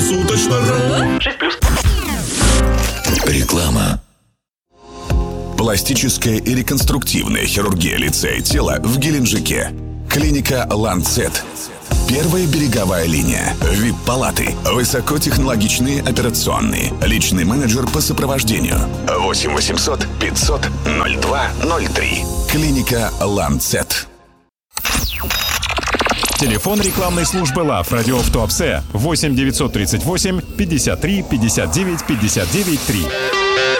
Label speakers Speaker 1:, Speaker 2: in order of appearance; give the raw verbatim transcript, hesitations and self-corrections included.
Speaker 1: Круглосуточно.
Speaker 2: шесть плюс.
Speaker 3: Реклама. Пластическая и реконструктивная хирургия лица и тела в Геленджике. Клиника «Ланцет». Первая береговая линия. ви ай пи-палаты. Высокотехнологичные операционные. Личный менеджер по сопровождению. восемь восемьсот пятьсот ноль два ноль три. Клиника «Ланцет».
Speaker 4: Телефон рекламной службы ЛАВ «Радио в Туапсе» восемь девятьсот тридцать восемь пятьдесят три пятьдесят девять пятьдесят девять три.